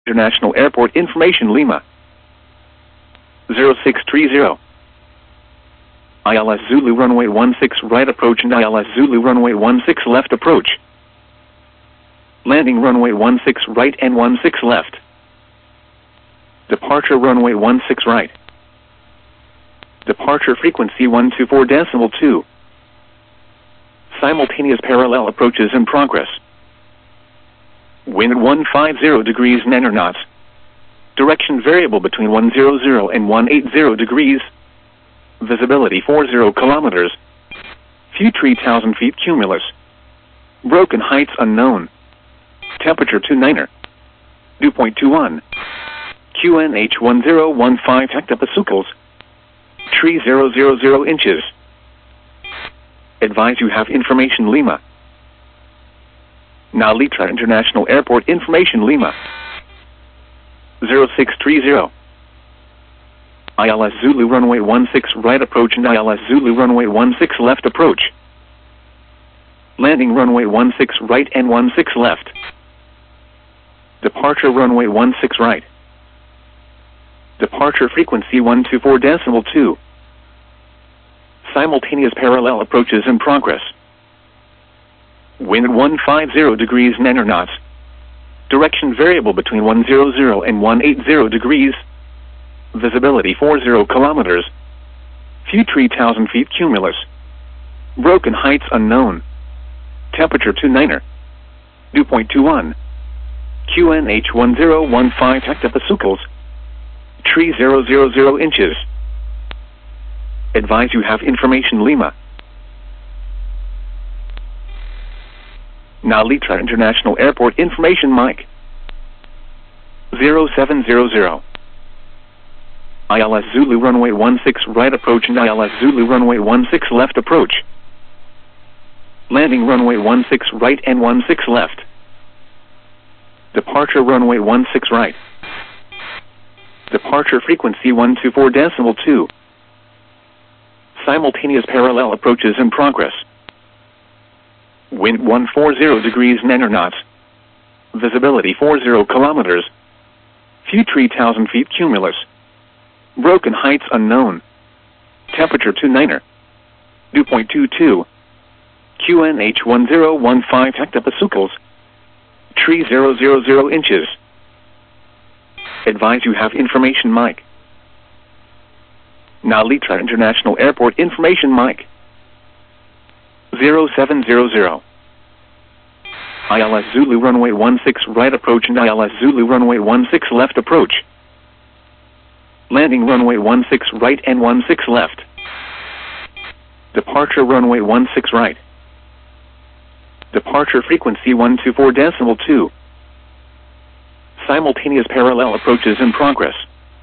International Airport Information Lima 0630. ILS Zulu runway 16 right approach and ILS Zulu runway 16 left approach. Landing runway 16 right and 16 left. Departure runway 16 right. Departure frequency 124.2. Simultaneous parallel approaches in progress. Wind 150 degrees 9 knots. Direction variable between 100 and 180 degrees. Visibility 40 kilometers. Few 3,000 feet cumulus. Broken heights unknown. Temperature 29er. Dew point 21. QNH 1015 hectopascals. 3000 inches. Advise you have information Lima. Nalitra International Airport Information Lima 0630. ILS Zulu runway 16 right approach and ILS Zulu runway 16 left approach. Landing runway 16 right and 16 left. Departure runway 16 right. Departure frequency 124.2. Simultaneous parallel approaches in progress. Wind 150 degrees 9 knots. Direction variable between 100 and 180 degrees. Visibility 40 kilometers. Few 3,000 feet cumulus. Broken heights unknown. Temperature 29er. Dew point 21. QNH 1015 hectopascals. 3000 inches. Advise you have information Lima. Nalitra International Airport Information Mike 0700. ILS Zulu runway 16 right approach and ILS Zulu runway 16 left approach. Landing runway 16 right and 16 left. Departure runway 16 right. Departure frequency 124.2. Simultaneous parallel approaches in progress. Wind 140 degrees 9 knots. Visibility 40 kilometers. Few 3,000 feet cumulus. Broken heights unknown. Temperature 29er. Dew point 22. QNH 1015 hectopascals. 3000 inches. Advise you have information Mike. Nalitra International Airport Information Mike 0700. ILS Zulu runway 16 right approach and ILS Zulu runway 16 left approach. Landing runway 16 right and 16 left. Departure runway 16 right. Departure frequency 124.2. Simultaneous parallel approaches in progress.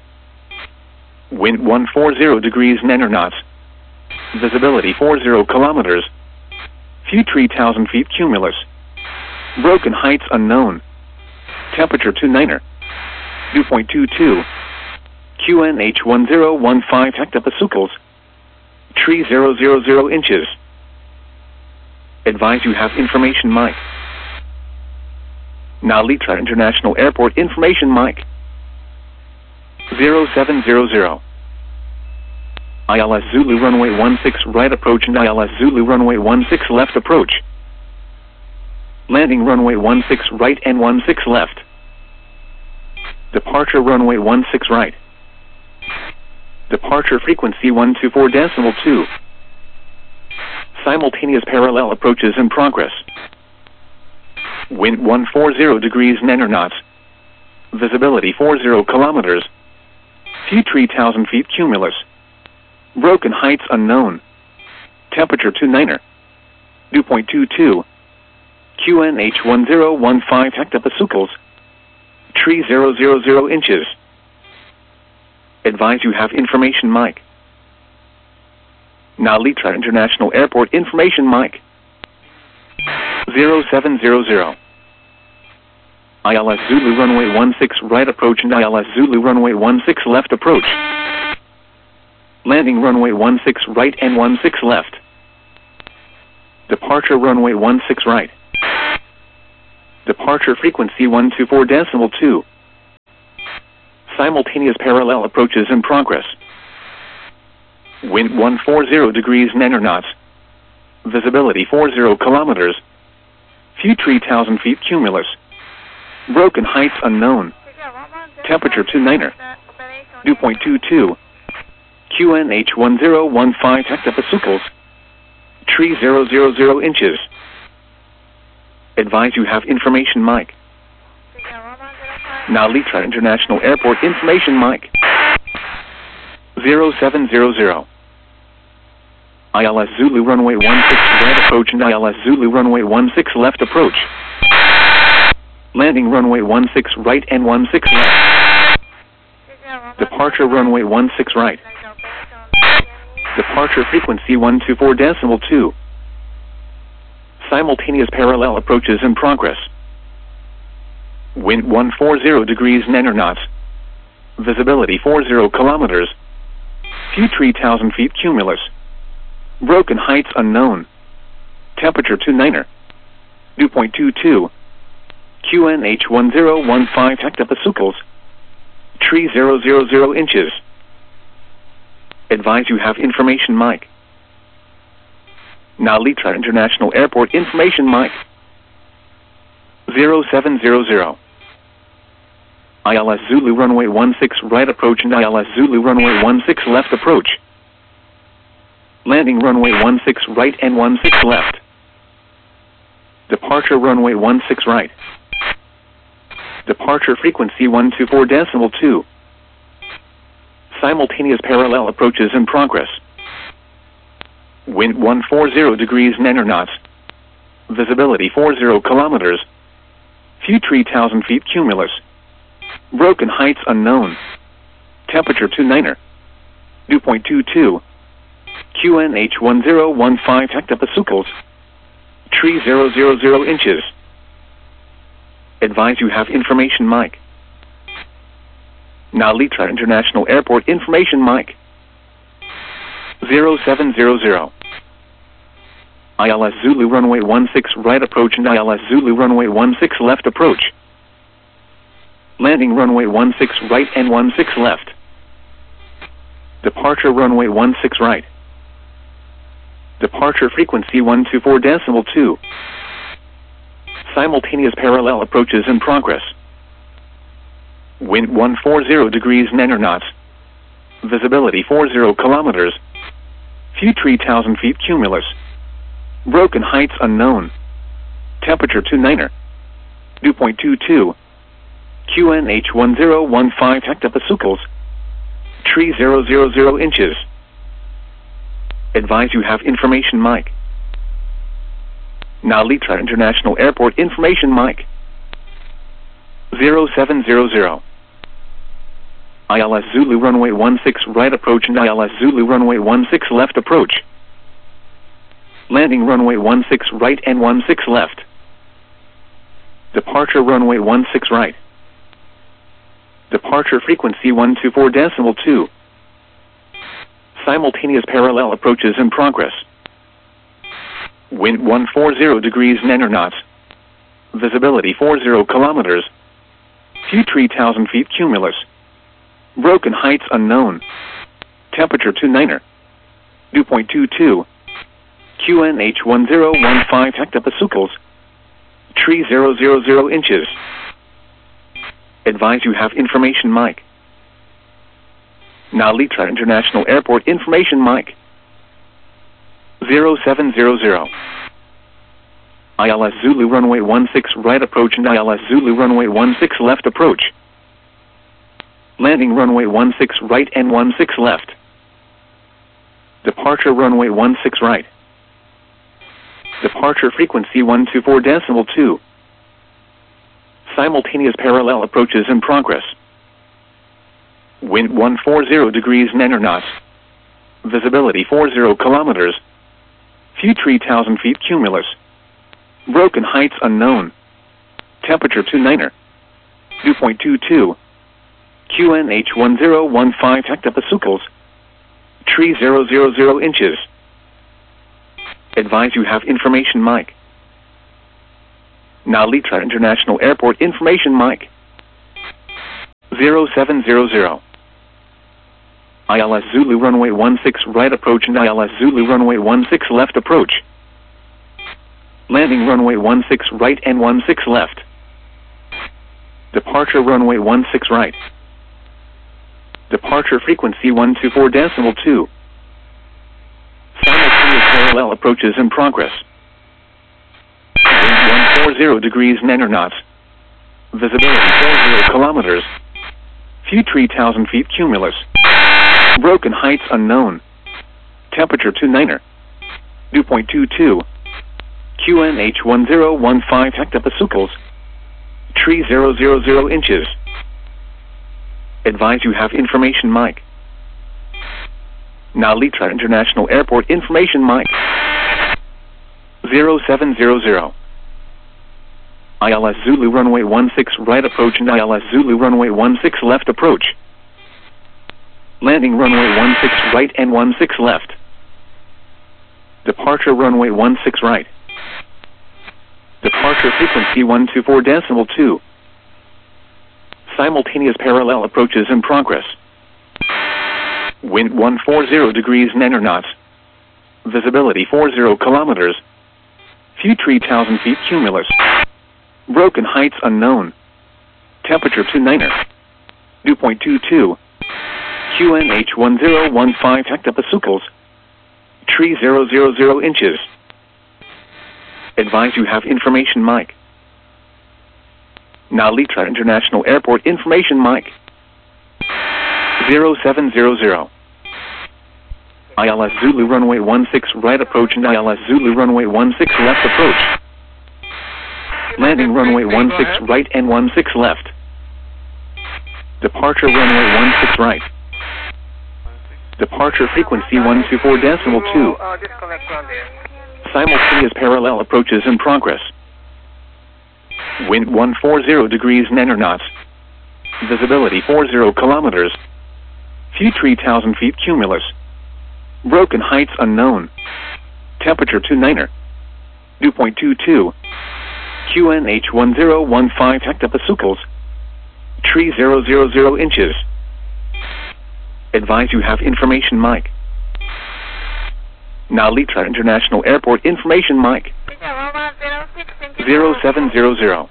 Wind 140 degrees 9 knots. Visibility 40 kilometers. Few 3,000 feet cumulus. Broken heights unknown. Temperature 29er. Dew point 22. QNH 1015 hectopascals. 3000 inches. Advise you have information Mike. Nalitra International Airport Information Mike 0700. ILS Zulu runway 16 right approach and ILS Zulu runway 16 left approach. Landing runway 16 right and 16 left. Departure runway 16 right. Departure frequency 124.2. Simultaneous parallel approaches in progress. Wind 140 degrees 9 knots. Visibility 40 kilometers. Few 3,000 feet cumulus. Broken heights unknown. Temperature 29er. Dew point 22. QNH 1015 hectopascals. 3000 inches. Advise you have information Mike. Nalitra International Airport Information Mike 0700. ILS Zulu runway 16 right approach and ILS Zulu runway 16 left approach. Landing runway 16 right and 16 left. Departure runway 16 right. Departure frequency 124.2. Simultaneous parallel approaches in progress. Wind 140 degrees 9 knots. Visibility 40 kilometers. Few 3,000 feet cumulus. Broken heights unknown. Temperature 29er. Dew point 22. QNH 1015 hectopascals. Tree 000 inches. Advise you have information mic. Now Litra International Airport information mic. 0700. ILS Zulu runway 16 right approach and ILS Zulu runway 16 left approach. Landing runway 16 right and 16 left. Departure runway 16 right. Departure frequency 124.2. Simultaneous parallel approaches in progress. Wind 140 degrees 9 knots. Visibility 40 kilometers. Few 3,000 feet cumulus. Broken heights unknown. Temperature 29er. Dew point 22. QNH 1015 hectopascals. Tree 000 inches. Advise you have information mic. Now Litra International Airport information mic. 0700. ILS Zulu runway 16 right approach and ILS Zulu runway 16 left approach. Landing runway 16 right and 16 left. Departure runway 16 right. Departure frequency 124.2. Simultaneous parallel approaches in progress. Wind 140 degrees 9 knots. Visibility 40 kilometers. Few 3,000 feet cumulus. Broken heights unknown. Temperature 29er. Dew point 22. QNH 1015 hectopascals. Tree 000 inches. Advise you have information mic. Now Litra International Airport information mic. 0700. ILS Zulu runway 16 right approach and ILS Zulu runway 16 left approach. Landing runway 16 right and 16 left. Departure runway 16 right. Departure frequency 124.2. Simultaneous parallel approaches in progress. Wind 140 degrees 9 knots. Visibility 40 kilometers. Few 3,000 feet cumulus. Broken heights unknown. Temperature 29er. Dew point 22. QNH 1015 hectopascals. Tree 000 inches. Advise you have information mic. Now Litra International Airport information mic. 0700. ILS Zulu runway 16 right approach and ILS Zulu runway 16 left approach. Landing runway 16 right and 16 left. Departure runway 16 right. Departure frequency 124.2. Simultaneous parallel approaches in progress. Wind 140 degrees 9 knots. Visibility 40 kilometers. Few 3,000 feet cumulus. Broken heights unknown. Temperature 29er. Dew point 22. QNH 1015 hectopascals. Tree 000 inches. Advise you have information mic. Now Litra International Airport information mic. 0700. ILS Zulu runway 16 right approach and ILS Zulu runway 16 left approach. Landing runway 16 right and 16 left. Departure runway 16 right. Departure frequency 124.2. Simultaneous parallel approaches in progress. Wind 140 degrees 9 knots. Visibility 40 kilometers. Few 3,000 feet cumulus. Broken heights unknown. Temperature 29er. Dew point 22. QNH 1015 hectopascals. Tree 000 inches. Advise you have information mic. Now Litra International Airport information mic. 0700. ILS Zulu runway 16 right approach and ILS Zulu runway 16 left approach. Landing runway 16 right and 16 left. Departure runway 16 right. Departure frequency 124.2. Simultaneous parallel approaches in progress. Wind 140 degrees 9 knots. Visibility 40 kilometers. Few 3,000 feet cumulus. Broken heights unknown. Temperature 29er. Dew point 22. QNH 1015 hectopascals. Tree 000 inches. Advise you have information mic. Now Litra International Airport information mic. 0700. ILS Zulu runway 16 right approach and ILS Zulu runway 16 left approach. Landing runway 16 right and 16 left. Departure runway 16 right. Departure frequency 124.2. Simultaneous parallel approaches in progress. Wind 140 degrees 9 knots. Visibility 40 kilometers. Few 3,000 feet cumulus. Broken heights unknown. Temperature 29er. Dew point 22. QNH 1015 hectopascals. Tree 000 inches. Advise you have information mic. Now Litra International Airport information mic. 0700. ILS Zulu runway 16 right approach and ILS Zulu runway 16 left approach. Landing runway 16 right and 16 left. Departure runway 16 right. Departure frequency 124.2. Simultaneous parallel approaches in progress. Wind 140 degrees 9 knots. Visibility 40 kilometers. Few 3,000 feet cumulus. Broken heights unknown. Temperature 29er. Dew point 22. QNH 1015 hectopascals. Tree 000 inches. Advise you have information mic. Now Litra International Airport information mic. 0700.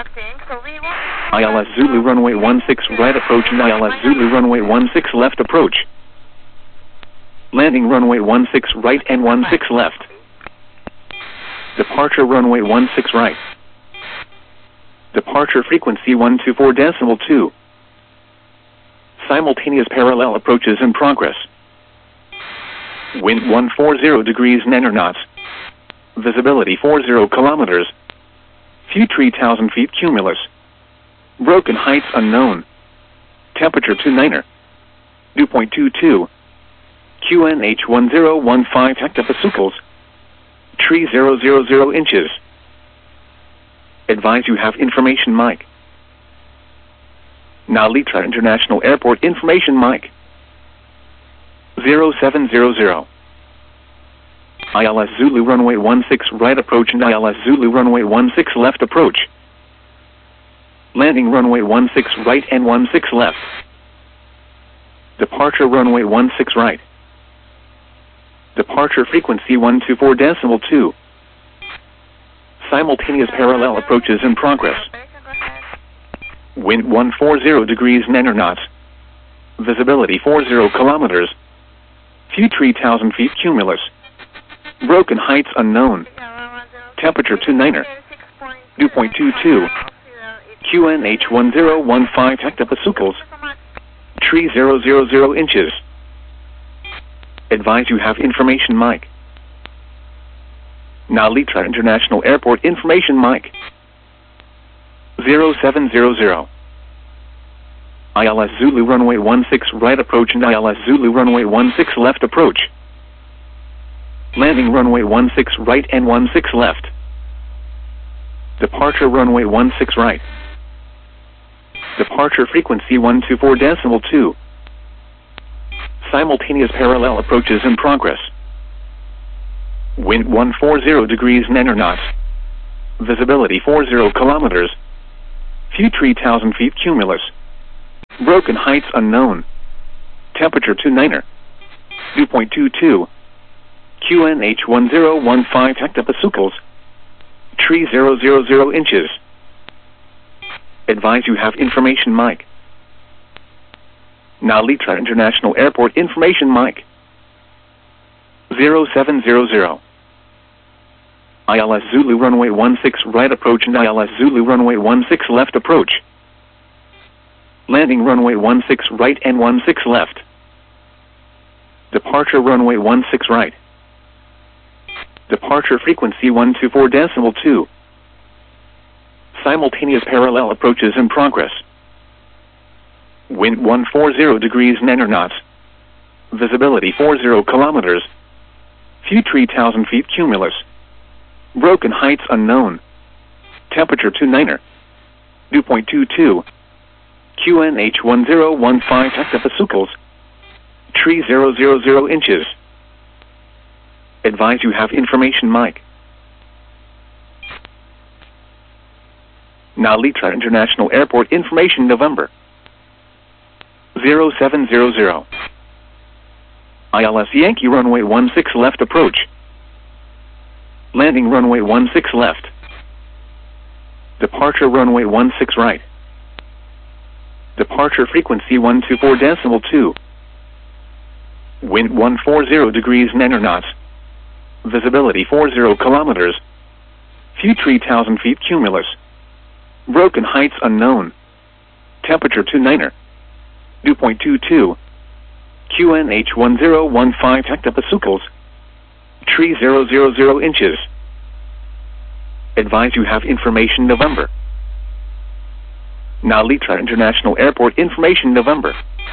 ILS Zulu runway 16 right approach and ILS Zulu runway 16 left approach. Landing runway 16 right and 16 left. Departure runway 16 right. Departure frequency 124.2. Simultaneous parallel approaches in progress. Wind 140 degrees 9 knots. Visibility 40 kilometers. Few 3,000 feet cumulus. Broken heights unknown. Temperature 29er. Dew point 22. QNH 1015 hectopascals. Tree 000 inches. Advise you have information mic. Now Litra International Airport information mic. 0700. ILS Zulu runway 16 right approach and ILS Zulu runway 16 left approach. Landing runway 16 right and 16 left. Departure runway 16 right. Departure frequency 124.2. Simultaneous parallel approaches in progress. Wind 140 degrees 9 knots. Visibility 40 kilometers. Few 3,000 feet cumulus. Broken heights unknown. Temperature 29er. Dew point 22. QNH 1015 hectopascals. Tree 000 inches. Advise you have information mic. Now Litra International Airport information mic. 0700. ILS Zulu runway 16 right approach and ILS Zulu runway 16 left approach. Landing runway 16 right and 16 left. Departure runway 16 right. Departure frequency 124.2. Simultaneous parallel approaches in progress. Wind 140 degrees 9 knots. Visibility 40 kilometers. Few 3,000 feet cumulus. Broken heights unknown. Temperature 29er. Dew point 22. QNH 1015 hectopascals. Tree 000 inches. Advise you have information mic. Nalitra International Airport information mic. 0700. ILS Zulu runway 16 right approach and ILS Zulu runway 16 left approach. Landing runway 16 right and 16 left. Departure runway 16 right. Departure frequency 124.2. Simultaneous parallel approaches in progress. Wind 140 degrees 9 knots. Visibility 40 kilometers. Few 3,000 feet cumulus. Broken heights unknown. Temperature 29er. Dew point 22. QNH 1015 hectopascals. Tree 000 inches. Advise you have information mic. Nalitra International Airport information November. 0700. ILS Yankee runway 16 left approach. Landing runway 16 left. Departure runway 16 right. Departure frequency 124.2. Wind 140 degrees 9 knots. Visibility 40 kilometers. Few 3,000 feet cumulus. Broken heights unknown. Temperature 29er. Dew point 22. QNH 1015 hectopascals. Tree 000 inches. Advise you have information November. Nalitra International Airport information November.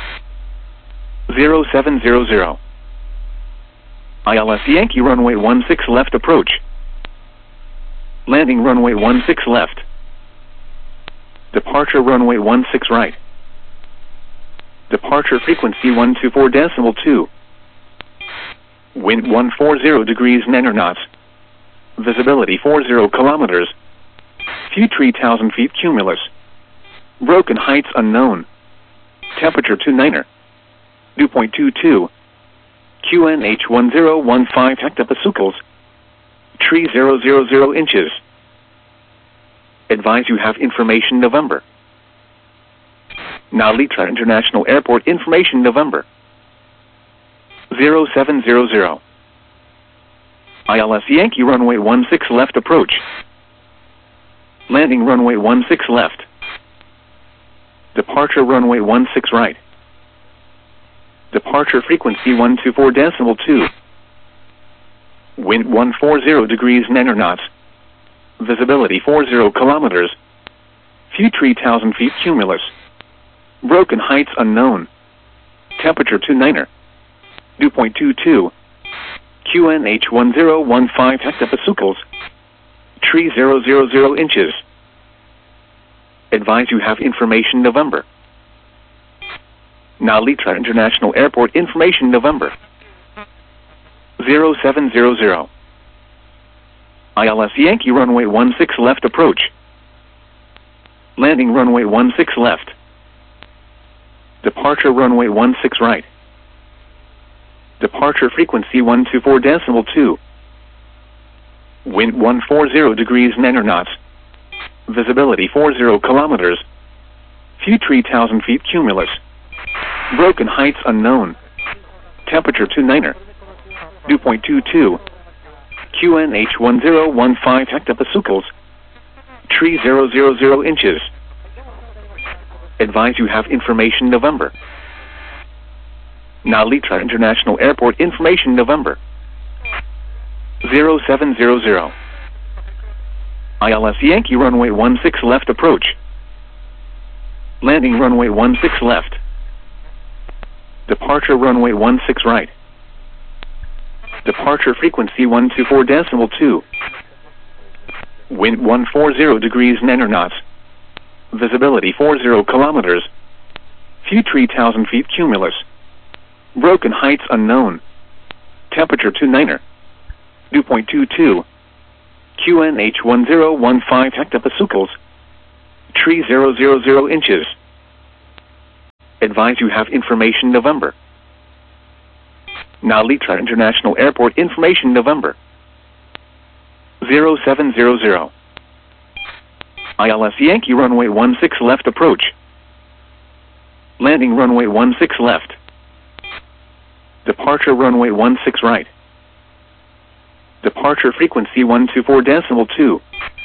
0700. ILS Yankee runway 16 left approach. Landing runway 16 left. Departure runway 16 right. Departure frequency 124.2. Wind 140 degrees 9 knots. Visibility 40 kilometers. Few 3,000 feet cumulus. Broken heights unknown. Temperature 29er. Dew point 22. QNH 1015 hectopascals. Tree 000 inches. Advise you have information November. Nalitra International Airport information November. 0700. ILS Yankee runway 16 left approach. Landing runway 16 left. Departure runway 16 right. Departure frequency 124.2. Wind 140 degrees 9 knots. Visibility 40 kilometers. Few 3,000 feet cumulus. Broken heights unknown. Temperature 29er. Dew point 22. QNH 1015 hectopascals. Tree 000 inches. Advise you have information November. Nalitra International Airport information November. 0700. ILS Yankee runway 16 left approach. Landing runway 16 left. Departure runway 16 right. Departure frequency 124.2. Wind 140 degrees 9 knots. Visibility 40 kilometers. Few 3,000 feet cumulus. Broken heights unknown. Temperature 29er. Dew point 22. QNH 1015 hectopascals. Tree 000 inches. Advise you have information November. Nalitra International Airport information November. 0700. ILS Yankee runway 16 left approach. Landing runway 16 left. Departure runway 16 right. Departure frequency 124.2. Wind 140 degrees 9 knots. Visibility 40 kilometers. Few 3,000 feet cumulus. Broken heights unknown. Temperature 29er. Dew point 22. QNH 1015 hectopascals. Tree 000 inches. Advise you have information November. Narita International Airport information November. 0700. ILS Yankee runway 16 left approach. Landing runway 16 left. Departure runway 16 right. Departure frequency 124.2.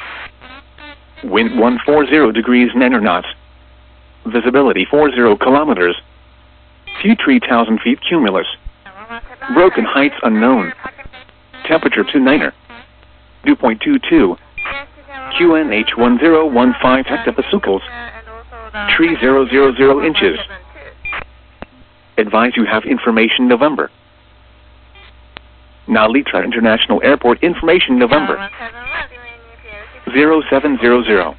Wind 140 degrees 9 knots. Visibility 40 kilometers. Few 3,000 feet cumulus. Broken heights unknown. Temperature 29er. Dew point 22. QNH 1015 hectopascals. 3000 inches. Advise you have information November. Narita International Airport information November. 0700.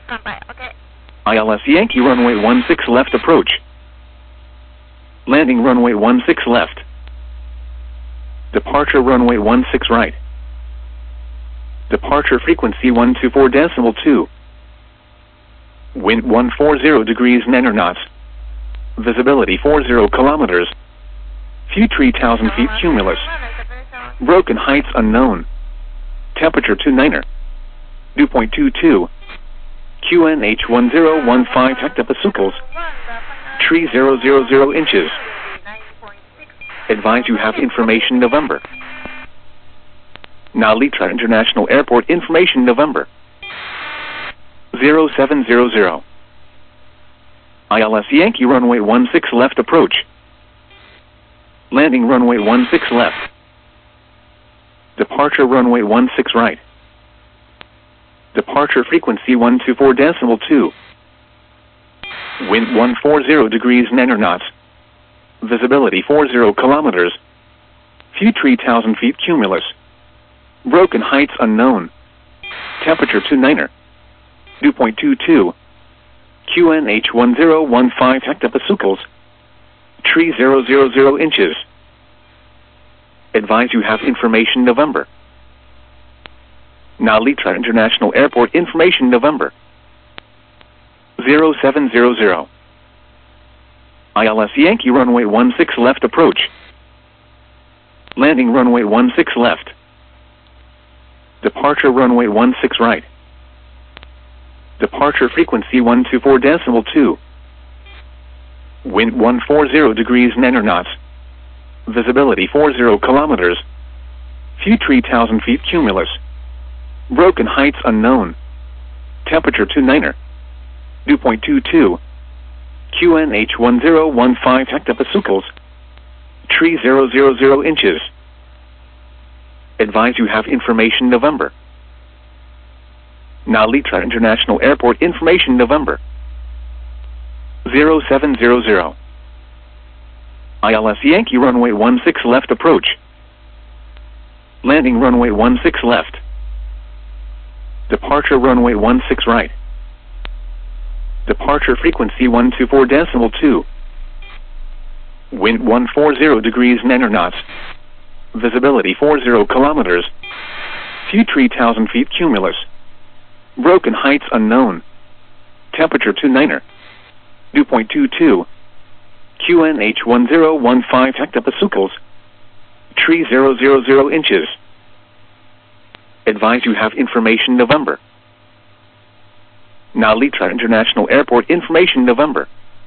ILS Yankee runway 16 left approach. Landing runway 16 left. Departure runway 16 right. Departure frequency 124.2. Wind 140 degrees 9 knots. Visibility 40 kilometers. Few 3,000 feet cumulus. Broken heights unknown. Temperature 29er. Dew point 22. QNH 1015 hectopascals. 3000 inches. Advise you have information November. Narita International Airport information November. 0700. ILS Yankee runway 16 left approach. Landing runway 16 left. Departure runway 16 right. Departure frequency 124.2. Wind 140 degrees 9 knots. Visibility 40 kilometers. Few 3,000 feet cumulus. Broken heights unknown. Temperature 29er. Dew point 22. QNH 1015 hectopascals. 3000 inches. Advise you have information November. Narita International Airport information November. 0700. ILS Yankee runway 16 left approach. Landing runway 16 left. Departure runway 16 right. Departure frequency 124.2. Wind 140 degrees 9 knots. Visibility 40 kilometers. Few 3,000 feet cumulus. Broken heights unknown. Temperature 29er. Dew point 22. QNH 1015 hectopascals. 3000 inches. Advise you have information November. Narita International Airport information November. 0700. ILS Yankee runway 16 left approach. Landing runway 16 left. Departure runway 16 right. Departure frequency 124.2. Wind 140 degrees 9 knots. Visibility 40 kilometers. Few 3,000 feet cumulus. Broken heights unknown. Temperature 29er. Dew point 22. QNH 1015 hectopascals. 3000 inches. Advise you have information November. Narita International Airport information November.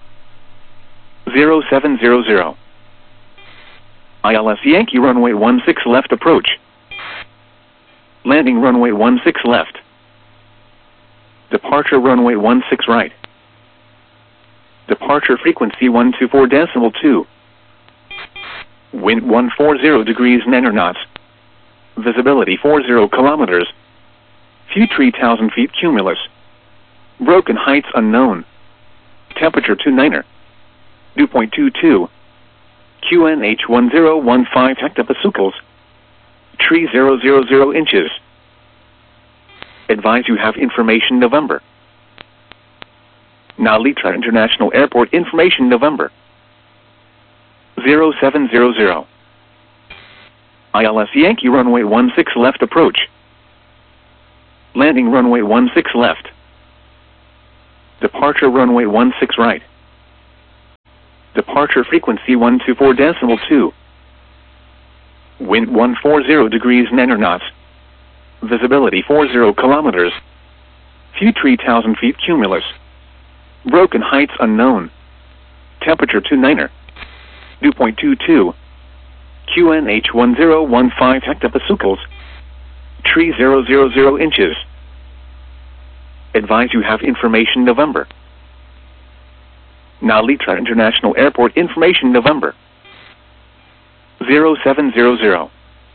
0700. ILS Yankee runway 16 left approach. Landing runway 16 left. Departure runway 16 right. Departure frequency 124.2. Wind 140 degrees 9 knots. Visibility 40 kilometers. Few 3,000 feet cumulus. Broken heights unknown. Temperature 29er. Dew point 22. QNH 1015 hectopascals. 3000 inches. Advise you have information November. Narita International Airport information November. 0700. ILS Yankee runway 16 left approach. Landing runway 16 left. Departure runway 16 right. Departure frequency 124.2. Wind 140 degrees 9 knots. Visibility 40 kilometers. View 3,000 feet cumulus. Broken heights unknown. Temperature 29er. Dew point 22. QNH 1015 hectopascals. 3000 inches. Advise you have information November. Nalitra International Airport information November. 0700.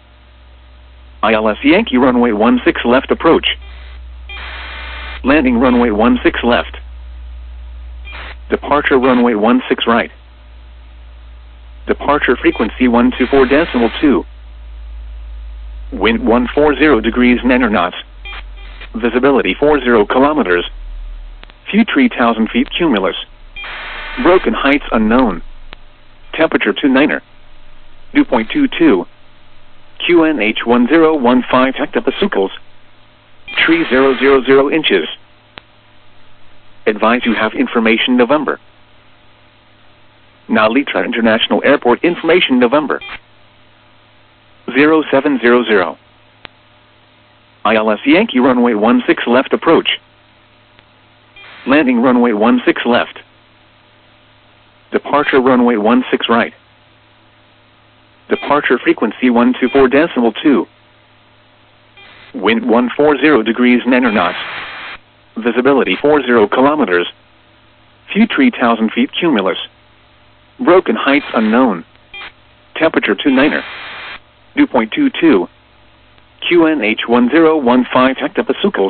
ILS Yankee runway 16 left approach. Landing runway 16 left. Departure runway 16 right. Departure frequency 124.2. Wind 140 degrees 9 knots. Visibility 40 kilometers. View 3,000 feet cumulus. Broken heights unknown. Temperature 29er. Dew point 22. QNH 1015 hectopascals. 3000 inches. Advise you have information November. Nalitra International Airport information November. 0700. ILS Yankee runway 16 left approach. Landing runway 16 left. Departure runway 16 right. Departure frequency 124.2. Wind 140 degrees 9 knots. Visibility 40 kilometers. View 3,000 feet cumulus. Broken heights unknown. Temperature 29er. Dew point 22. QNH 1015 hectopascals.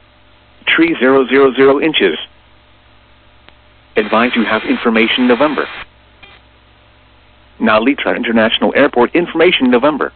3000 inches. Advise you have information November. Nalitra International Airport information November.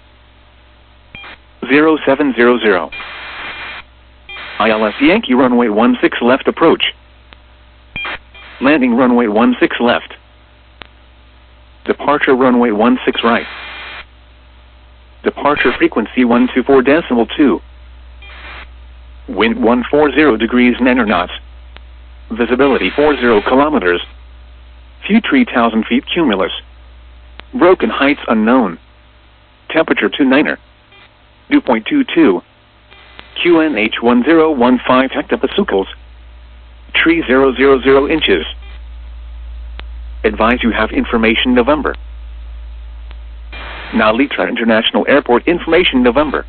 0700. ILS Yankee runway 16 left approach. Landing runway 16 left. Departure runway 16 right. Departure frequency 124.2. Wind 140 degrees 9 knots. Visibility 40 kilometers. View 3,000 feet cumulus. Broken heights unknown. Temperature 29er. Dew point 22. QNH 1015 hectopascals. 3000 inches. Advise you have information November. Nalitra International Airport information November.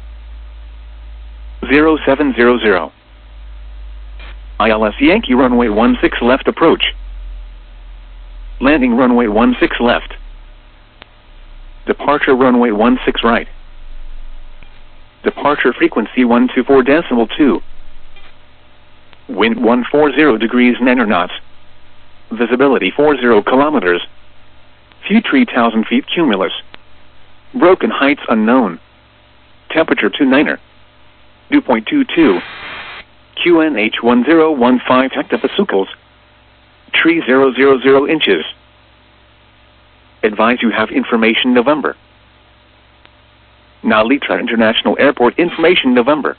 0700. ILS Yankee runway 16 left approach. Landing runway 16 left. Departure runway 16 right. Departure frequency 124.2. Wind 140 degrees 9 knots. Visibility 40 kilometers. View 3,000 feet cumulus. Broken heights unknown. Temperature 29er. Dew point 22. QNH 1015 hectopascals. 3000 inches. Advise you have information November. Nalitra International Airport information November.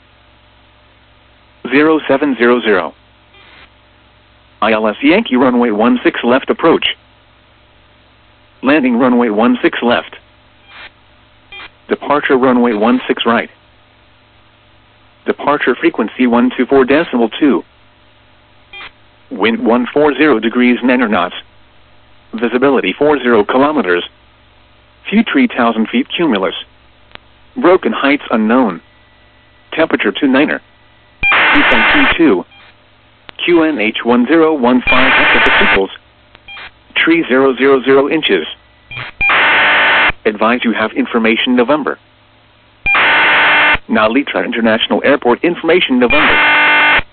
0700. ILS Yankee runway 16 left approach. Landing runway 16 left. Departure runway 16 right. Departure frequency 124.2. Wind 140 degrees 9 knots. Visibility 40 kilometers. View 3,000 feet cumulus. Broken heights unknown. Temperature 29er. Dew point 22. QNH 1015 hectopascals. 3000 inches. Advise you have information November. Nalitra International Airport information November.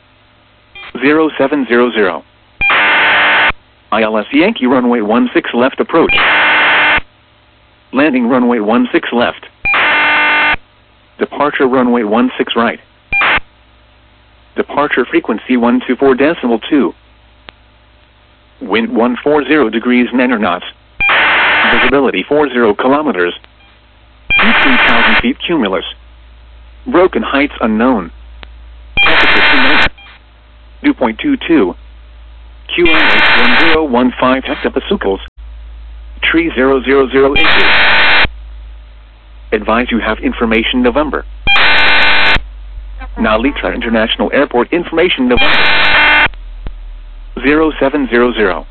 0700. ILS Yankee runway 16 left approach. Landing runway 16 left. Departure runway 16 right. Departure frequency 124.2. Wind 140 degrees 9 knots. Visibility 40 kilometers. View 3,000 feet cumulus. Broken heights unknown. Temperature 29. Dew point 22. QNH 1015 hectopascals. 3000 inches. Advise you have information November. Nalitra International Airport information November. 0700.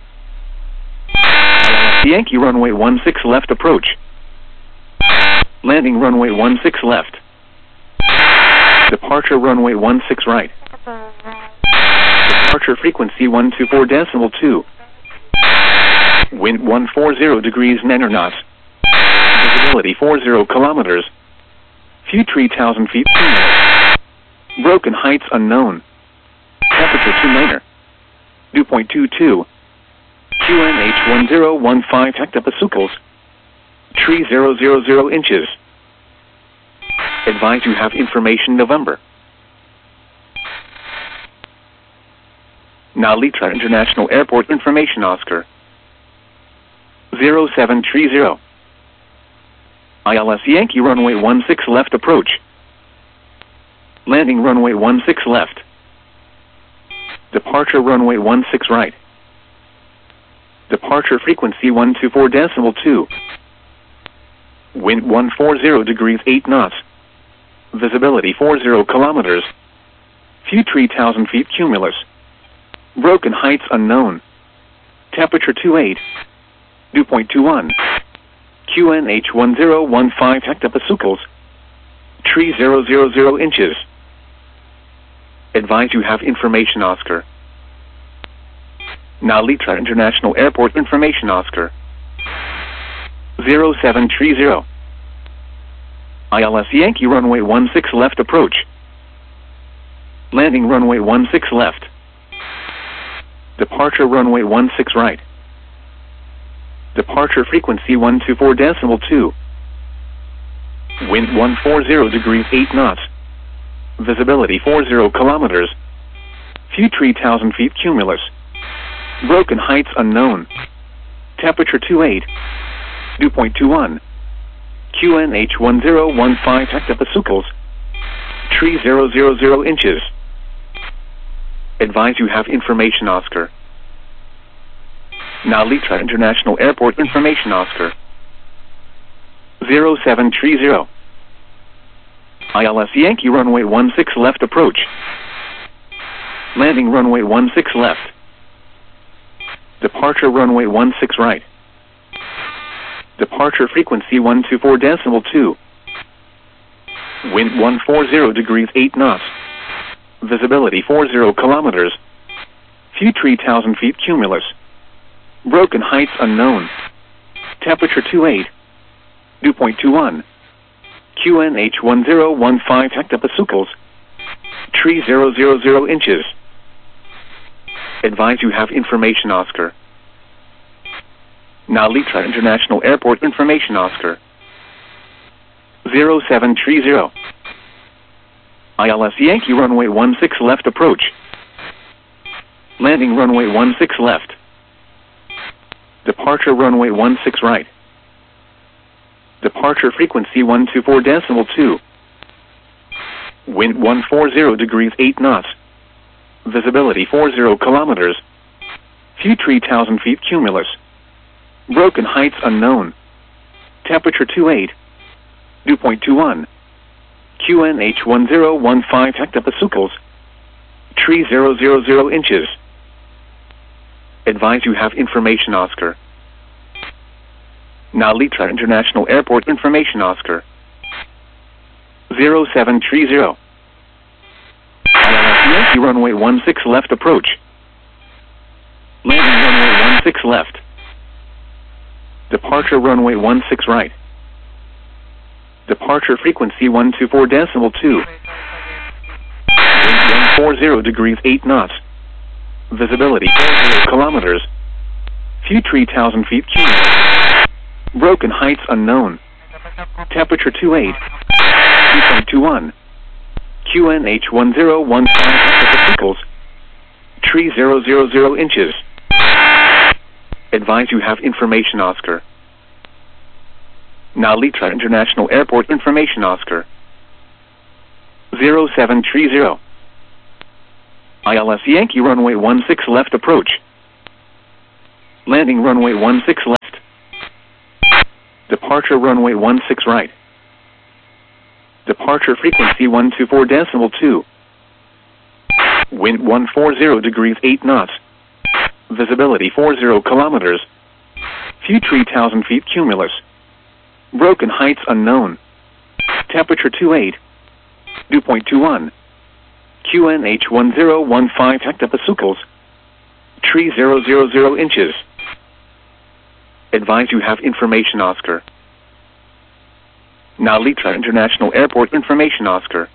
Yankee runway 16 left approach. Landing runway 16 left. Departure runway 16 right. Departure frequency 124.2. Wind 140 degrees 9 knots. Visibility 40 kilometers. Few 3,000 feet. Broken heights unknown. Temperature 29er. Dew point 22. QNH 1015 hectopascals. 3000 inches. Advise you have information November. Nalitra International Airport information Oscar. 0730. ILS Yankee runway 16 left approach. Landing runway 16 left. Departure runway 16 right. Departure frequency 124.2. Wind 140 degrees 8 knots. Visibility 40 kilometers. Few 3,000 feet cumulus. Broken heights unknown. Temperature 28. Dew point 21. QNH 1015 hectopascals. 3000 inches. Advise you have information Oscar. Nalitra International Airport information Oscar. 0730. ILS Yankee runway 16 left approach. Landing runway 16 left. Departure runway 16 right. Departure frequency 124.2. Wind 140 degrees 8 knots. Visibility 40 kilometers. Few 3,000 feet cumulus. Broken heights unknown. Temperature 28. Dew point 21. QNH 1015 hectopascals. 3000 inches. Advise you have information Oscar. Nalitra International Airport information Oscar. 0730. ILS Yankee runway 16 left approach. Landing runway 16 left. Departure runway 16 right. Departure frequency 124.2. Wind 140 degrees 8 knots. Visibility 40 kilometers. Few 3,000 feet cumulus. Broken heights unknown. Temperature 28. Dew point 21. QNH 1015 hectopascals. 3000 inches. Advise you have information Oscar. Nalitra International Airport information Oscar. 0730. ILS Yankee runway 16 left approach. Landing runway 16 left. Departure runway 16 right. Departure frequency 124.2. Wind 140 degrees 8 knots. Visibility 40 kilometers. Few 3,000 feet cumulus. Broken heights unknown. Temperature 28. Dew point 21. QNH 1015 hectopascals. 3000 inches. Advise you have information Oscar. Nalitra International Airport information Oscar. 0730. Yankee runway 16 left approach. Landing runway 16 left. Departure runway 16 right. Departure frequency 124.2. Wind 140 degrees 8 knots. Visibility 40 kilometers. Few 3,000 feet cumulus. Broken heights unknown. Temperature 28. Dew point 21. QNH 1015 hectopascals. 3000 inches. Advise you have information Oscar. Nalitra International Airport information Oscar. 0730. ILS Yankee runway 16 left approach. Landing runway 16 left. Departure runway 16 right. Departure frequency 124.2. Wind 140 degrees 8 knots. Visibility 40 kilometers. Few 3,000 feet cumulus. Broken heights unknown. Temperature 28. Dew point 21. QNH 1015 hectopascals. 3000 inches. Advise you have information, Oscar. Now Litra International Airport information, Oscar.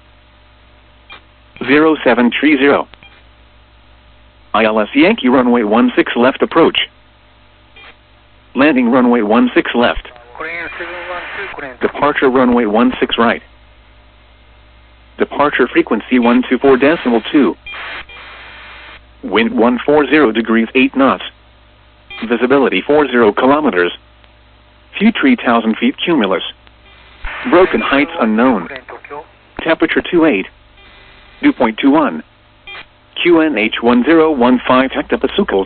0730. ILS Yankee runway 16 left approach. Landing runway 16 left. Departure runway 16 right. Departure frequency 124.2. Wind 140 degrees 8 knots. Visibility 40 kilometers. Few 3,000 feet cumulus. Broken heights unknown. Temperature 28. Dew point 21. QNH 1015 hectopascals.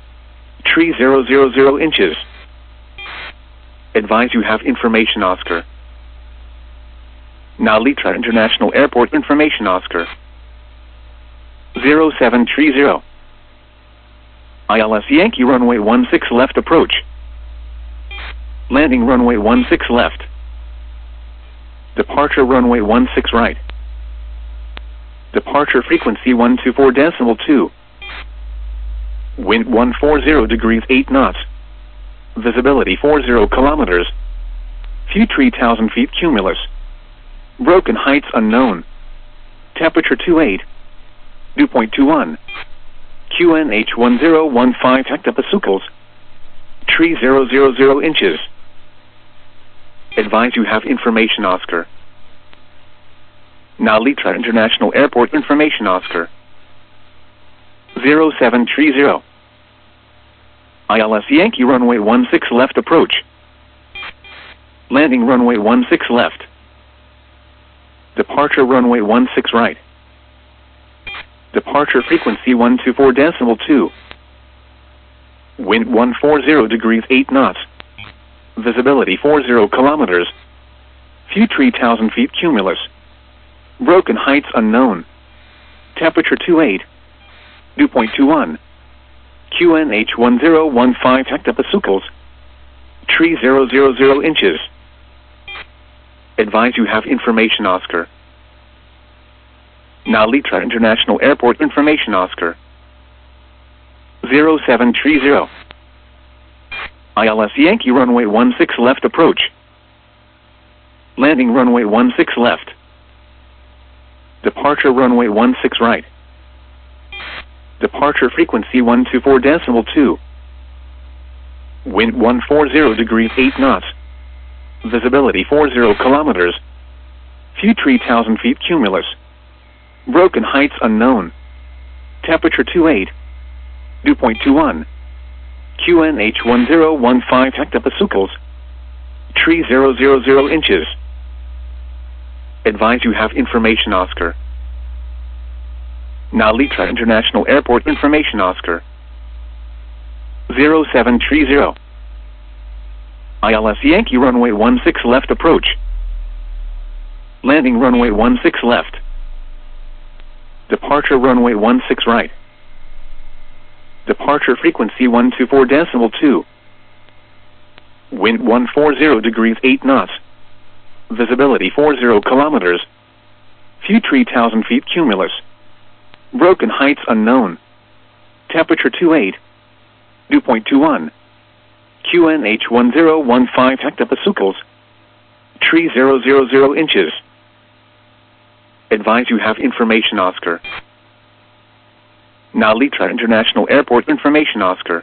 3000 inches. Advise you have information, Oscar. Now Litra International Airport information, Oscar. 0730. ILS Yankee runway 16 left approach. Landing runway 16 left. Departure runway 16 right. Departure frequency 124.2. Wind 140 degrees 8 knots. Visibility 40 kilometers. Few 3,000 feet cumulus. Broken heights unknown. Temperature 28. Dew point 21. QNH 1015 hectopascals. 3000 inches. Advise you have information, Oscar. Now Litra International Airport information, Oscar. 0730. ILS Yankee runway 16 left approach. Landing runway 16 left. Departure runway 16 right. Departure frequency 124.2. Wind 140 degrees 8 knots. Visibility 40 kilometers. Few 3,000 feet cumulus. Broken heights unknown. Temperature 28. Dew point 21. QNH 1015 hectopascals. 3000 inches. Advise you have information, Oscar. Now Litra International Airport information, Oscar. 0730. ILS Yankee runway 16 left approach. Landing runway 16 left. Departure runway 16 right. Departure frequency 124.2. Wind 140 degrees 8 knots. Visibility 40 kilometers. Few 3,000 feet cumulus. Broken heights unknown. Temperature 28. Dew point 21. QNH 1015 hectopascals. 3000 inches. Advise you have information, Oscar. Now Litra International Airport information, Oscar. 0730. ILS Yankee runway 16 left approach. Landing runway 16 left. Departure runway 16 right. Departure frequency 124.2. Wind 140 degrees 8 knots. Visibility 40 kilometers. Few 3,000 feet cumulus. Broken heights unknown. Temperature 28. Dew point 21. QNH 1015 hectopascals. 3000 inches. Advise you have information, Oscar. Now Litra International Airport information, Oscar.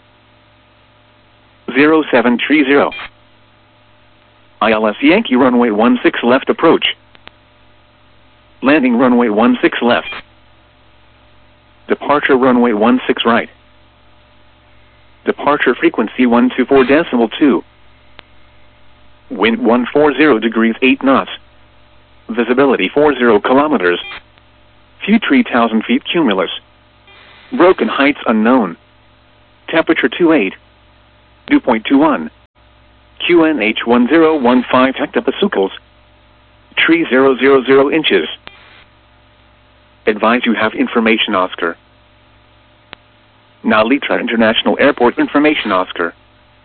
0730. ILS Yankee runway 16 left approach. Landing runway 16 left. Departure runway 16 right. Departure frequency 124.2. Wind 140 degrees 8 knots. Visibility 40 kilometers. Few 3,000 feet cumulus. Broken heights unknown. Temperature 28. Dew point 21. QNH 1015 hectopascals. Tree 000 inches. Advise you have information, Oscar. Nalitra International Airport information, Oscar.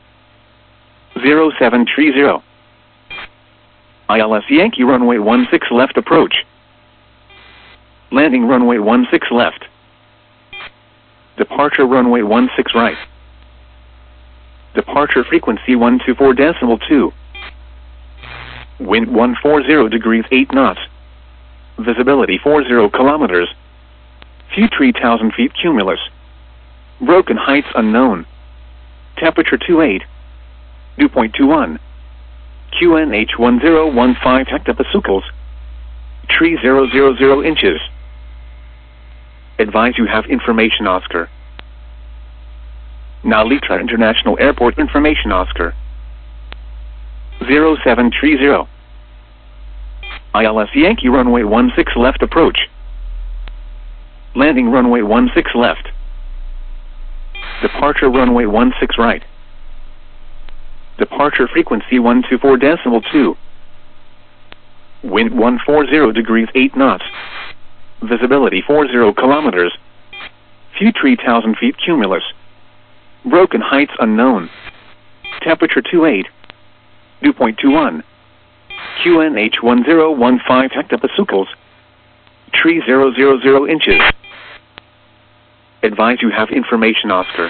0730. ILS Yankee runway 16 left approach. Landing runway 16 left. Departure runway 16 right. Departure frequency 124.2. Wind 140 degrees 8 knots. Visibility 40 kilometers. Few 3,000 feet cumulus. Broken heights unknown. Temperature 28. Dew point 21. QNH 1015 hectopascals. Tree 000 inches. Advise you have information, Oscar. Nalitra International Airport information, Oscar. 0730. ILS Yankee runway 16 left approach. Landing runway 16 left. Departure runway 16 right. Departure frequency 124.2. Wind 140 degrees 8 knots. Visibility 40 kilometers. Few 3,000 feet cumulus. Broken heights unknown. Temperature 28. Dew point 21. QNH 1015 hectopascals. Tree 000 inches. Advise you have information, Oscar.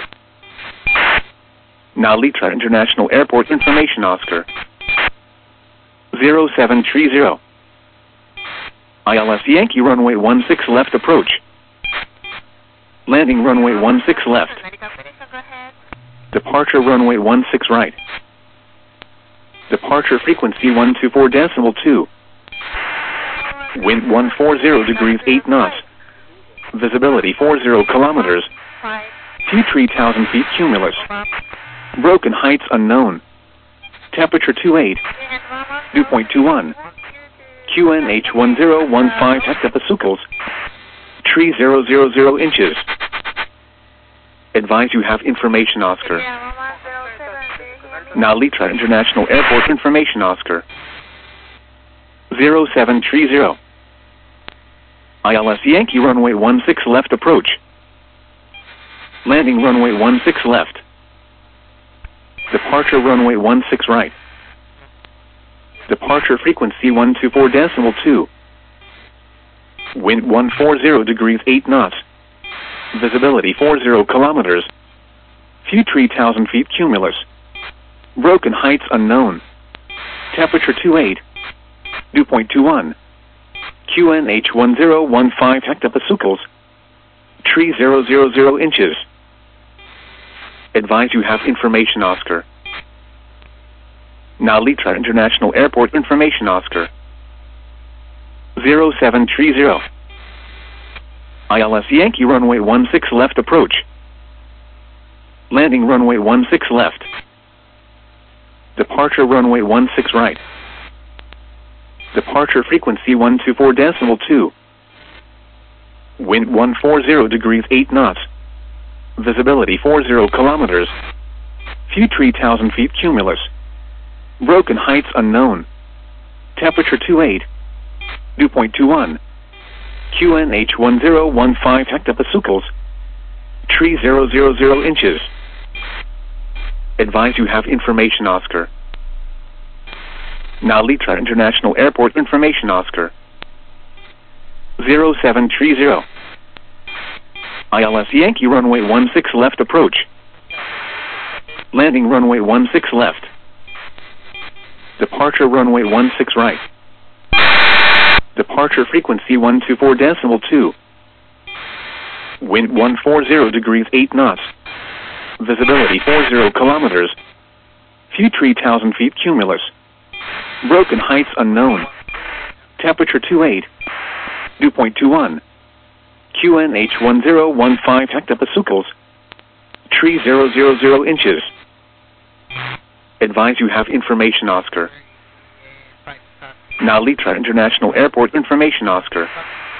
Nalitra International Airport information, Oscar. 0730. ILS Yankee runway 16 left approach. Landing runway 16 left. Departure runway 16 right. Departure frequency 124.2. Wind 140 degrees 8 knots. Visibility 40 kilometers. Few 3,000 feet cumulus. Broken heights unknown. Temperature 28. Dew point 21. QNH 1015 hectopascals. Tree 000 inches. Advise you have information, Oscar. Nalitra International Airport information, Oscar. 0730. ILS Yankee runway 16 left approach. Landing runway 16 left. Departure runway 16 right. Departure frequency 124.2. Wind 140 degrees 8 knots. Visibility 40 kilometers. Few 3,000 feet cumulus. Broken heights unknown. Temperature 28. Dew point 21. QNH 1015 hectopascals. Tree 000 inches. Advise you have information, Oscar. Nalitra International Airport information, Oscar. 0730. ILS Yankee runway 16 left approach. Landing runway 16 left. Departure runway 16 right. Departure frequency 124.2. Wind 140 degrees 8 knots. Visibility 40 kilometers. Few 3,000 feet cumulus. Broken heights unknown. Temperature 28. Dew point 21. QNH 1015 hectopascals. Tree 000 inches. Advise you have information, Oscar. Nalitra International Airport information, Oscar. 0730. ILS Yankee runway 16 left approach. Landing runway 16 left. Departure runway 16 right. Departure frequency 124.2. Wind 140 degrees 8 knots. Visibility 40 kilometers. Few 3,000 feet cumulus. Broken heights unknown. Temperature 28. Dew point 21. QNH 1015 hectopascals. Tree 000 inches. Advise you have information, Oscar. Nalitra International Airport information, Oscar.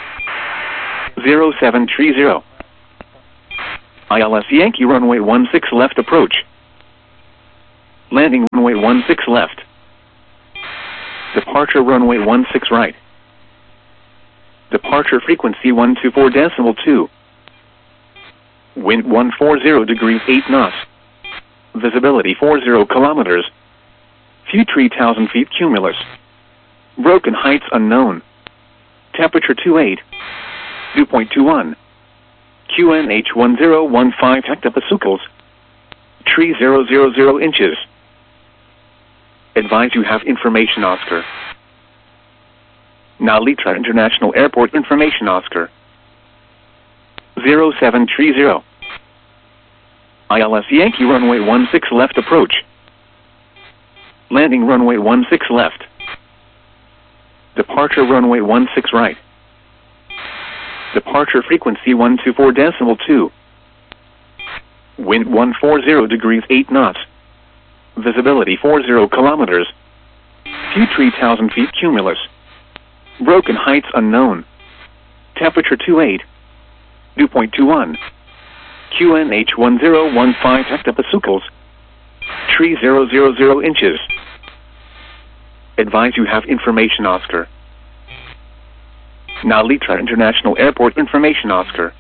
0730. ILS Yankee runway 16 left approach. Landing runway 16 left. Departure runway 16 right. Departure frequency 124.2. Wind 140 degrees 8 knots. Visibility 40 kilometers. Few 3,000 feet cumulus. Broken heights unknown. Temperature 28. Dew point 21. QNH 1015 hectopascals. 3000 inches. Advise you have information, Oscar. Now Litra International Airport information, Oscar. 0730. ILS Yankee runway 16 left approach. Landing runway 16 left. Departure runway 16 right. Departure frequency 124.2. Wind 140 degrees 8 knots. Visibility 40 kilometers. Few 3,000 feet cumulus. Broken heights unknown. Temperature 28. Dew point 21. QNH 1015 hectopascals. 3000 inches. Advise you have information, Oscar. Now Litra International Airport information, Oscar.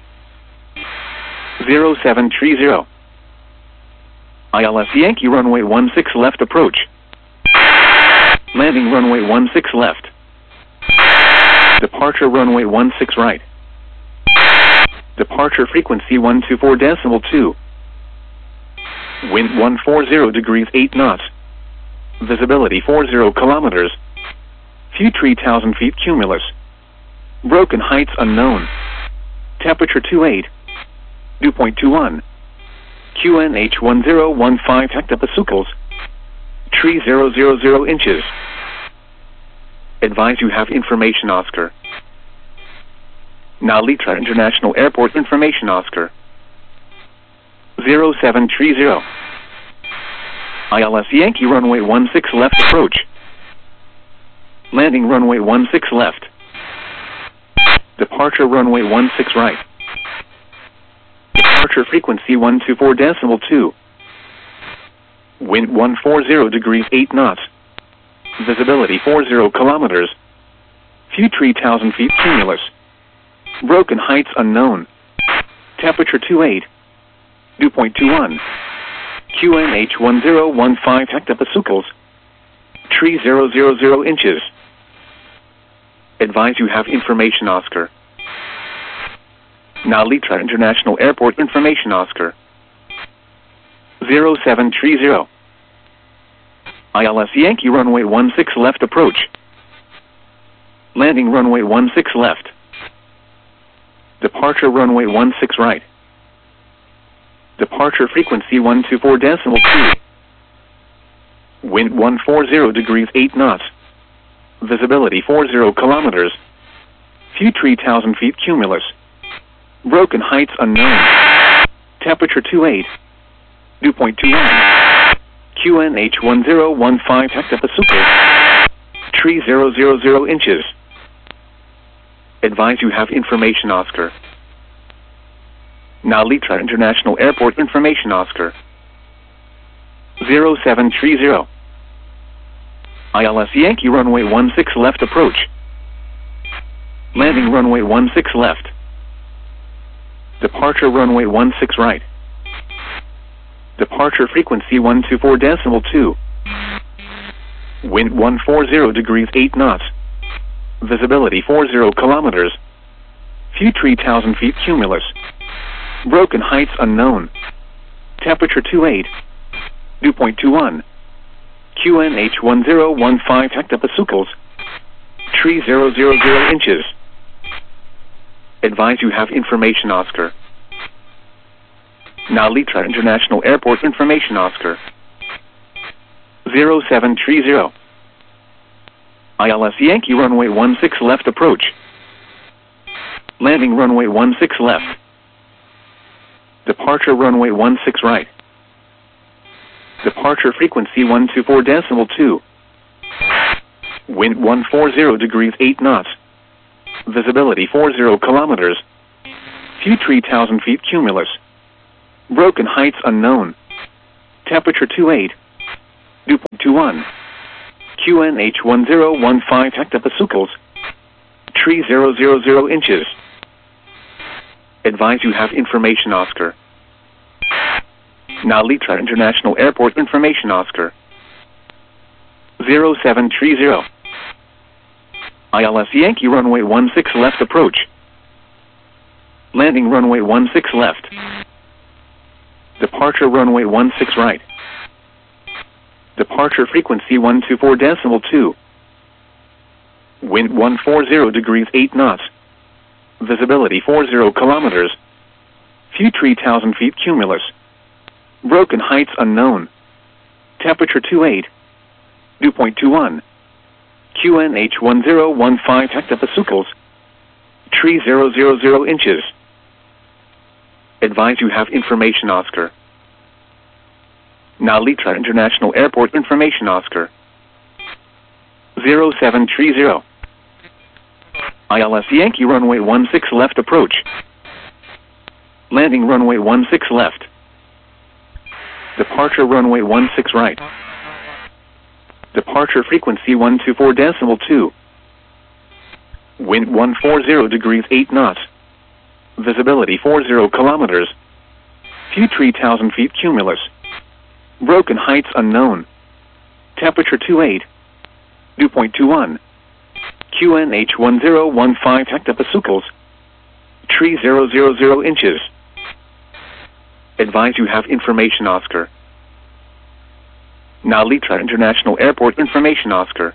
0730. ILS Yankee runway 16 left approach. Landing runway 16 left. Departure runway 16 right. Departure frequency 124.2. Wind 140 degrees 8 knots. Visibility 40 kilometers. Few 3,000 feet cumulus. Broken heights unknown. Temperature 28. Dew point 21. QNH 1015 hectopascals. 3000 inches. Advise you have information, Oscar. Now Litra International Airport information, Oscar. 0730. ILS Yankee runway 16 left approach. Landing runway 16 left. Departure runway 16 right. Departure frequency 124.2. Wind 140 degrees 8 knots. Visibility 40 kilometers. Few 3,000 feet cumulus. Broken heights unknown. Temperature 28. Dew point 21. QNH 1015 hectopascals. 3000 inches. Advise you have information, Oscar. Now Litra International Airport information, Oscar. 0730. ILS Yankee runway 16 left approach. Landing runway 16 left. Departure runway 16 right. Departure frequency 124.2. Wind 140 degrees 8 knots. Visibility 40 kilometers. Few 3,000 feet cumulus. Broken heights unknown. Temperature 28. Dew point 21. QNH 1015 hectopascals. 3000 inches. Advise you have information, Oscar. Now Litra International Airport information, Oscar. 0730. ILS Yankee runway 16 left approach. Landing runway 16 left. Departure runway 16 right. Departure frequency 124.2. Wind 140 degrees 8 knots. Visibility 40 kilometers. Few 3,000 feet cumulus. Broken heights unknown. Temperature 28. Dew point 21. QNH 1015 hectopascals. 3000 inches. Advise you have information, Oscar. Now Litra International Airport information, Oscar. 0730. ILS Yankee runway 16 left approach. Landing runway 16 left. Departure runway 16 right. Departure frequency 124.2. Wind 140 degrees 8 knots. Visibility 40 kilometers. Few 3,000 feet cumulus. Broken heights unknown. Temperature 28. 2-21. QNH 1015 hectopascals. Tree 000 inches. Advise you have information, Oscar. Nalitra International Airport information, Oscar. 0730. ILS Yankee runway 16 left approach. Landing runway 16 left. Departure runway 16 right. Departure frequency 124.2. Wind 140 degrees 8 knots. Visibility 40 kilometers. Few 3,000 feet cumulus. Broken heights unknown. Temperature 28. Dew point 21. QNH 1015 hectopascals. Tree 000 inches. Advise you have information, Oscar. Nalitra International Airport information, Oscar. 0730. ILS Yankee runway 16 left approach. Landing runway 16 left. Departure runway 16 right. Departure frequency 124.2. Wind 140 degrees 8 knots. Visibility 40 kilometers. Few 3,000 feet cumulus. Broken heights unknown. Temperature 28. Dew point 21. QNH 1015 hectopascals. Tree 000 inches. Advise you have information, Oscar. Nalitra International Airport information, Oscar.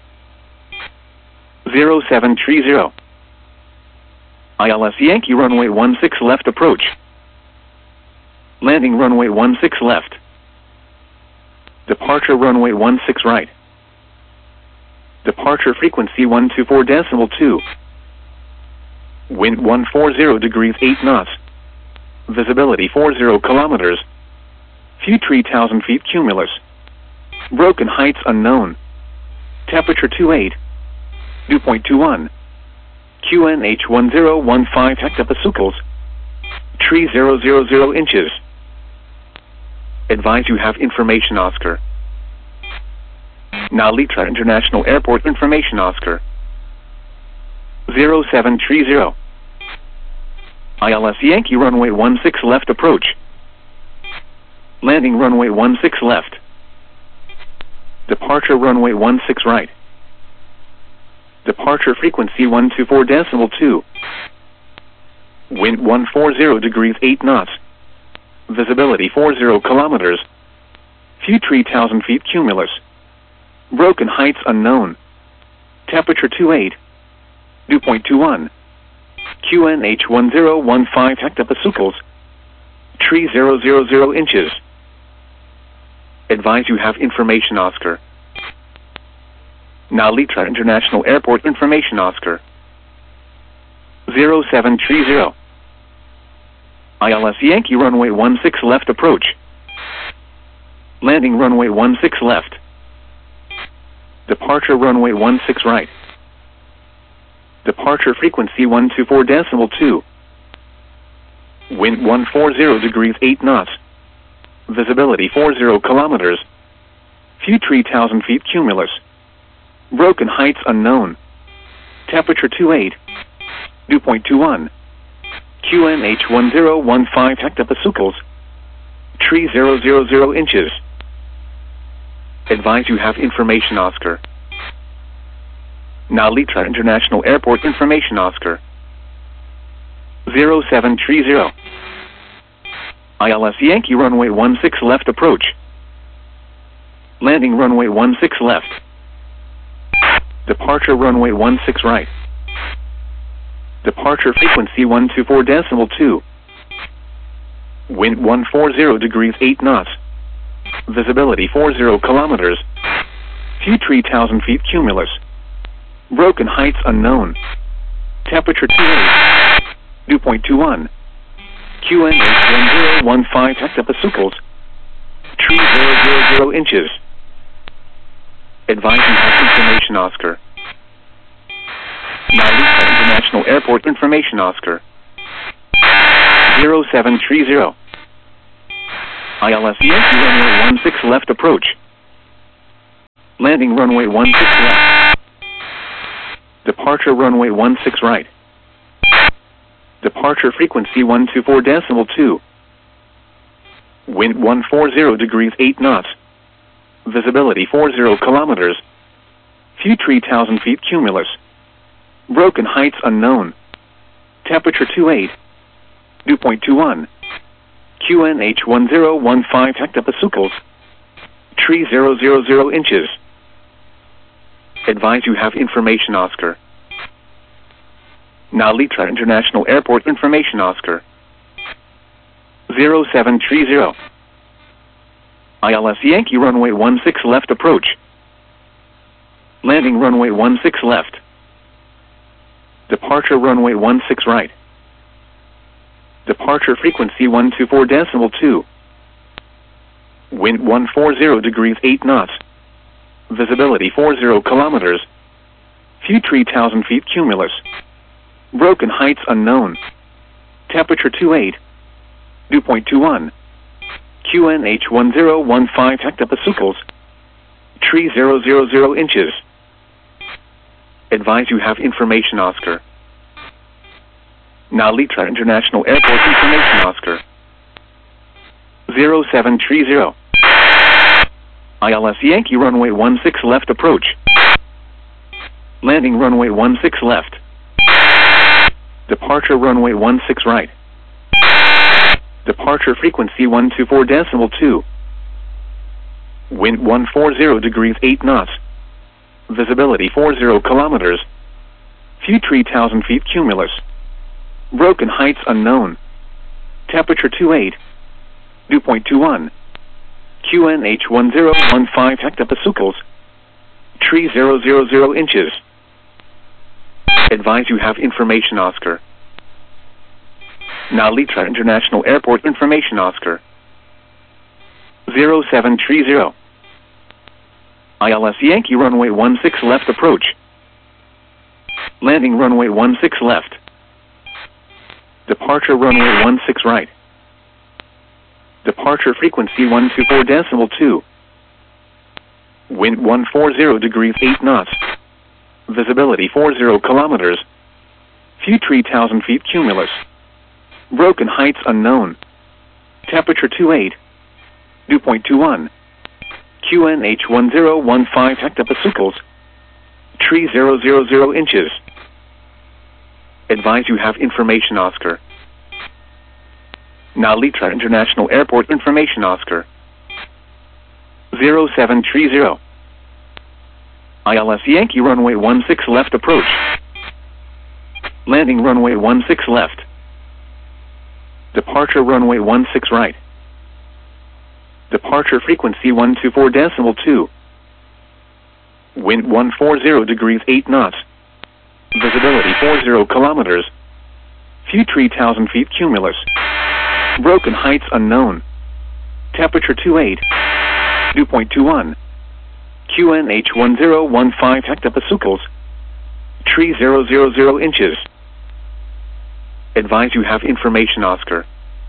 0730. ILS Yankee runway 16 left approach. Landing runway 16 left. Departure runway 16 right. Departure frequency 124.2. Wind 140 degrees 8 knots. Visibility 40 kilometers. Few 3,000 feet cumulus. Broken heights unknown. Temperature 28. Dew point 21. QNH 1015 hectopascals. Tree 000 inches. Advise you have information, Oscar. Nalitra International Airport information, Oscar. 0730. ILS Yankee runway 16 left approach. Landing runway 16 left. Departure runway 16 right. Departure frequency 124.2. Wind 140 degrees 8 knots. Visibility 40 kilometers. Few 3,000 feet cumulus. Broken heights unknown. Temperature 28. Dew point 21. QNH 1015 hectopascals. Tree 000 inches. Advise you have information, Oscar. Nalitra International Airport information, Oscar. 0730. ILS Yankee runway 16 left approach. Landing runway 16 left. Departure runway 16 right. Departure frequency 124.2. Wind 140 degrees 8 knots. Visibility 40 kilometers. Few 3,000 feet cumulus. Broken heights unknown. Temperature 28. Dew point 21. QNH 1015 hectopascals. Tree 000 inches. Advise you have information, Oscar. Nalitra International Airport information, Oscar. 0730. ILS Yankee runway 16 left approach. Landing runway 16 left. Departure runway 16 right. Departure frequency 124.2. Wind 140 degrees 8 knots. Visibility 40 kilometers. Few 3,000 feet cumulus. Broken heights unknown. Temperature 28. Dew point 21. QNH 1015 hectopascals. Tree 000 inches. Advise you have information, Oscar. Nalitra International Airport information, Oscar. 0730. ILS Yankee runway 16 left approach. Landing runway 16 left. Departure runway 16 right. Departure frequency 124.2. Wind 140 degrees 8 knots. Visibility 40 kilometers. Few 3,000 feet cumulus. Broken heights unknown. Temperature 28. Dew point 21. QNH 1015 hectopascals. 3000 inches. Advise you have information Oscar. Nalitra International Airport information Oscar. 0730. ILS Yankee runway 16 left approach. Landing runway 16 left. Departure runway 16 right. Departure frequency 124.2. Wind 140 degrees 8 knots. Visibility 40 kilometers. Few 3,000 feet cumulus. Broken heights unknown. Temperature 28. Dew point 21. QNH 1015 hectopascals. 3000 inches. Advise you have information Oscar. Nalitra International Airport information Oscar. 0730. ILS Yankee runway 16 left approach. Landing runway 16 left. Departure runway 16 right. Departure frequency 124.2. Wind 140 degrees 8 knots. Visibility 40 kilometers. Few 3,000 feet cumulus. Broken heights unknown. Temperature 28. Dew point 21. QNH 1015 hectopascals. 3000 inches. Advise you have information Oscar. Nalitra International Airport information Oscar. 0730. ILS Yankee runway 16 left approach. Landing runway 16 left. Departure runway 16 right. Departure frequency 124.2. Wind 140 degrees 8 knots. Visibility 40 kilometers. Few 3,000 feet cumulus. Broken heights unknown. Temperature 28. Dew point 21. QNH 1015 hectopascals. 3000 inches. Advise you have information Oscar. Nalitra International Airport information Oscar. 0730. ILS Yankee runway 16 left approach. Landing runway 16 left. Departure runway 16 right. Departure frequency 124.2. Wind 140 degrees 8 knots. Visibility 40 kilometers. Few 3,000 feet cumulus. Broken heights unknown. Temperature 28. Dew point 21. QNH 1015 hectopascals. 3000 inches. Advise you have information Oscar.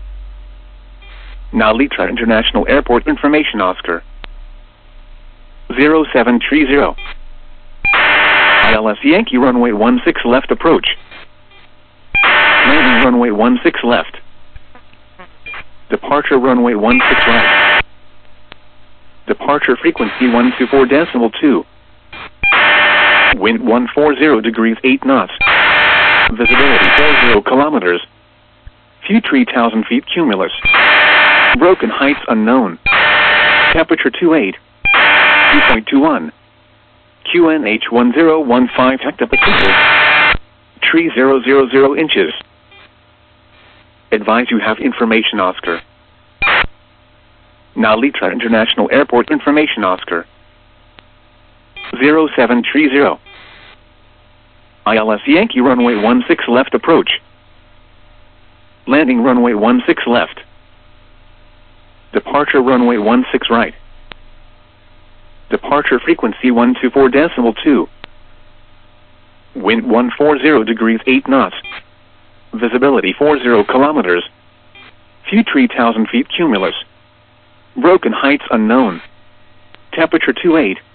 Nalitra International Airport information Oscar. 0730. ILS Yankee runway 16 left approach. Landing runway 16 left. Departure runway 16 right. Departure frequency 124.2. Wind 140 degrees 8 knots. Visibility 40 kilometers. Few 3,000 feet cumulus. Broken heights unknown. Temperature 28. Dew point 21. QNH 1015 hectopascals. 3000 inches. Advise you have information Oscar. Nalitra International Airport information Oscar. 0730. ILS Yankee runway 16 left approach. Landing runway 16 left. Departure runway 16 right. Departure frequency 124.2. Wind 140 degrees 8 knots. Visibility 40 kilometers. Few 3,000 feet cumulus. Broken heights unknown. Temperature 28.